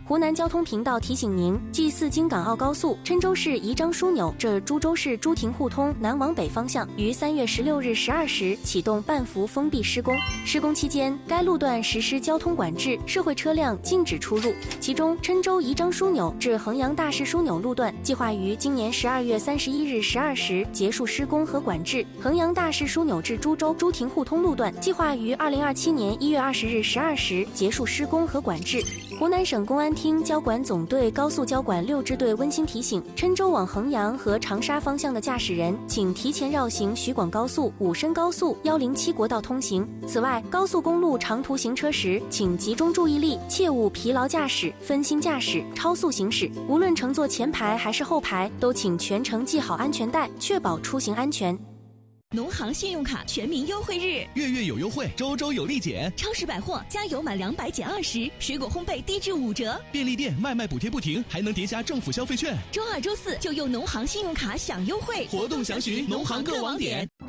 湖南交通频道提醒您：G4京港澳高速郴州市宜章枢纽至株洲市朱亭互通南往北方向于3月16日12时启动半幅封闭施工。施工期间，该路段实施交通管制，社会车辆禁止出入。其中，郴州宜章枢纽至衡阳大市枢纽路段计划于今年12月31日12时结束施工和管制；衡阳大市枢纽至株洲朱亭互通路段计划于2027年1月20日12时结束施工和管制。湖南省公安厅交管总队高速交管6支队温馨提醒：郴州往衡阳和长沙方向的驾驶人，请提前绕行徐广高速、武深高速、107国道通行。此外，高速公路长途行车时，请集中注意力，切勿疲劳驾驶、分心驾驶、超速行驶。无论乘坐前排还是后排，都请全程系好安全带，确保出行安全。 农行信用卡全民优惠日， 月月有优惠，周周有立减。 超市百货加油满200减20，水果烘焙低至5折。 便利店卖补贴不停，还能叠加政府消费券。 周2、周4就用农行信用卡享优惠， 活动详询农行各网点。